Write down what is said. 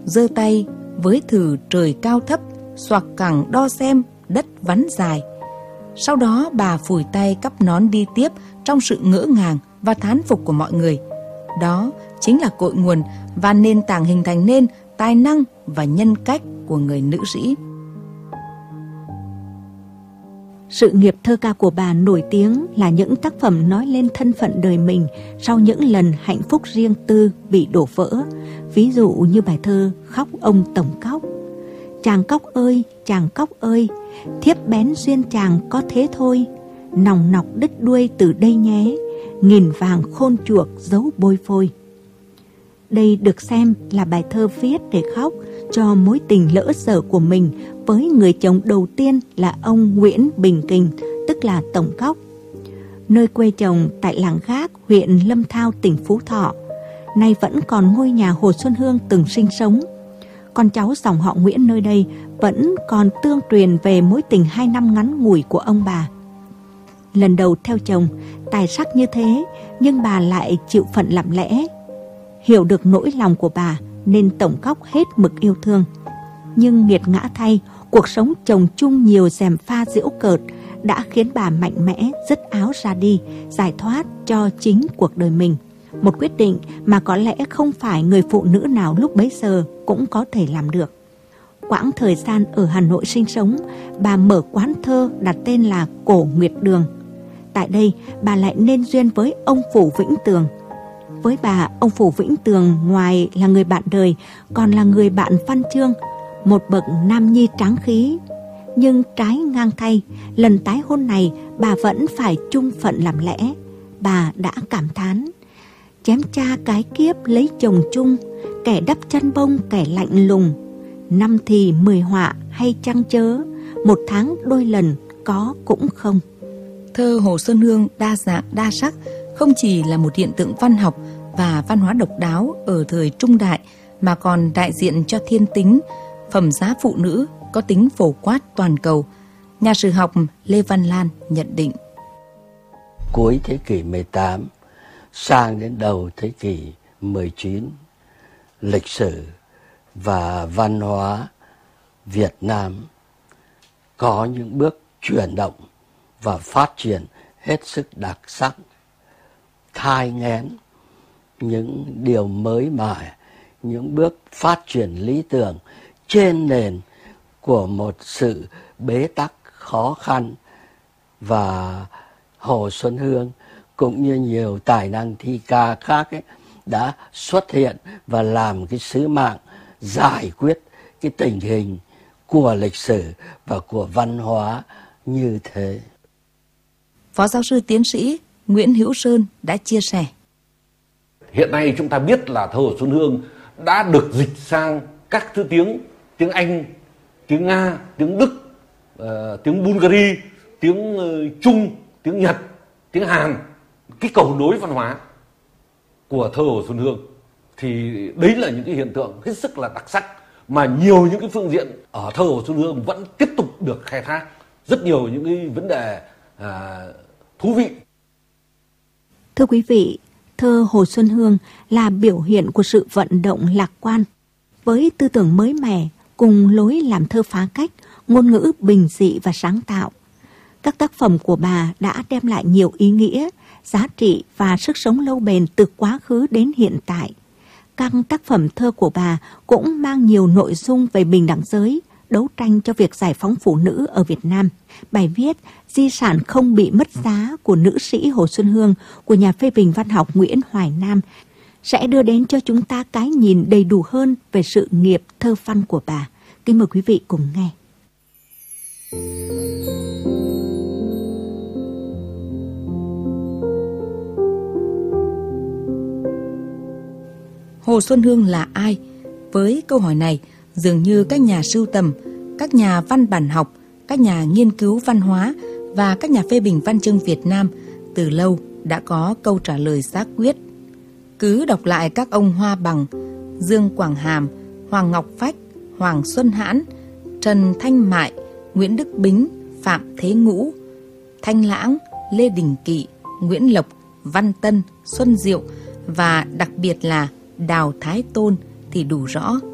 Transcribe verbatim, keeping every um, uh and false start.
giơ tay với thử trời cao thấp, xoạc cẳng đo xem đất vắn dài. Sau đó bà phủi tay cắp nón đi tiếp trong sự ngỡ ngàng và thán phục của mọi người. Đó chính là cội nguồn và nền tảng hình thành nên tài năng và nhân cách của người nữ sĩ. Sự nghiệp thơ ca của bà nổi tiếng là những tác phẩm nói lên thân phận đời mình sau những lần hạnh phúc riêng tư bị đổ vỡ. Ví dụ như bài thơ Khóc ông Tổng Cóc. Chàng cóc ơi, chàng cóc ơi, thiếp bén duyên chàng có thế thôi, nòng nọc đứt đuôi từ đây nhé, nghìn vàng khôn chuộc giấu bôi phôi. Đây được xem là bài thơ viết để khóc cho mối tình lỡ dở của mình với người chồng đầu tiên là ông Nguyễn Bình Kình, tức là Tổng Cóc. Nơi quê chồng tại làng Gác, huyện Lâm Thao, tỉnh Phú Thọ, nay vẫn còn ngôi nhà Hồ Xuân Hương từng sinh sống. Con cháu dòng họ Nguyễn nơi đây vẫn còn tương truyền về mối tình hai năm ngắn ngủi của ông bà. Lần đầu theo chồng, tài sắc như thế, nhưng bà lại chịu phận lặng lẽ. Hiểu được nỗi lòng của bà nên Tổng Cóc hết mực yêu thương. Nhưng nghiệt ngã thay, cuộc sống chồng chung nhiều gièm pha giễu cợt đã khiến bà mạnh mẽ dứt áo ra đi, giải thoát cho chính cuộc đời mình. Một quyết định mà có lẽ không phải người phụ nữ nào lúc bấy giờ cũng có thể làm được. Quãng thời gian ở Hà Nội sinh sống, bà mở quán thơ đặt tên là Cổ Nguyệt Đường. Tại đây, bà lại nên duyên với ông Phủ Vĩnh Tường. Với bà, ông Phủ Vĩnh Tường ngoài là người bạn đời, còn là người bạn văn chương, một bậc nam nhi tráng khí. Nhưng trái ngang thay, lần tái hôn này bà vẫn phải chung phận làm lẽ. Bà đã cảm thán: chém cha cái kiếp lấy chồng chung, kẻ đắp chân bông kẻ lạnh lùng, năm thì mười họa hay chăng chớ, một tháng đôi lần có cũng không. Thơ Hồ Xuân Hương đa dạng đa sắc, không chỉ là một hiện tượng văn học và văn hóa độc đáo ở thời trung đại, mà còn đại diện cho thiên tính, phẩm giá phụ nữ có tính phổ quát toàn cầu. Nhà sử học Lê Văn Lan nhận định: cuối thế kỷ mười tám sang đến đầu thế kỷ mười chín, lịch sử và văn hóa Việt Nam có những bước chuyển động và phát triển hết sức đặc sắc, thai nghén những điều mới mẻ, những bước phát triển lý tưởng trên nền của một sự bế tắc khó khăn. Và Hồ Xuân Hương cũng như nhiều tài năng thi ca khác ấy, đã xuất hiện và làm cái sứ mạng giải quyết cái tình hình của lịch sử và của văn hóa như thế. Phó giáo sư tiến sĩ Nguyễn Hữu Sơn đã chia sẻ: hiện nay chúng ta biết là thơ Hồ Xuân Hương đã được dịch sang các thứ tiếng, tiếng Anh, tiếng Nga, tiếng Đức, uh, tiếng Bulgari, tiếng uh, Trung, tiếng Nhật, tiếng Hàn. Cái cầu nối văn hóa của thơ Hồ Xuân Hương thì đấy là những cái hiện tượng hết sức là đặc sắc, mà nhiều những cái phương diện ở thơ Hồ Xuân Hương vẫn tiếp tục được khai thác, rất nhiều những cái vấn đề à, thú vị. Thưa quý vị, thơ Hồ Xuân Hương là biểu hiện của sự vận động lạc quan. Với tư tưởng mới mẻ, cùng lối làm thơ phá cách, ngôn ngữ bình dị và sáng tạo, các tác phẩm của bà đã đem lại nhiều ý nghĩa, giá trị và sức sống lâu bền từ quá khứ đến hiện tại. Các tác phẩm thơ của bà cũng mang nhiều nội dung về bình đẳng giới, đấu tranh cho việc giải phóng phụ nữ ở Việt Nam. Bài viết Di sản không bị mất giá của nữ sĩ Hồ Xuân Hương của nhà phê bình văn học Nguyễn Hoài Nam sẽ đưa đến cho chúng ta cái nhìn đầy đủ hơn về sự nghiệp thơ văn của bà. Kính mời quý vị cùng nghe. Hồ Xuân Hương là ai? Với câu hỏi này, dường như các nhà sưu tầm, các nhà văn bản học, các nhà nghiên cứu văn hóa và các nhà phê bình văn chương Việt Nam từ lâu đã có câu trả lời xác quyết. Cứ đọc lại các ông Hoa Bằng, Dương Quảng Hàm, Hoàng Ngọc Phách, Hoàng Xuân Hãn, Trần Thanh Mại, Nguyễn Đức Bính, Phạm Thế Ngũ, Thanh Lãng, Lê Đình Kỵ, Nguyễn Lộc, Văn Tân, Xuân Diệu và đặc biệt là Đào Thái Tôn thì đủ rõ.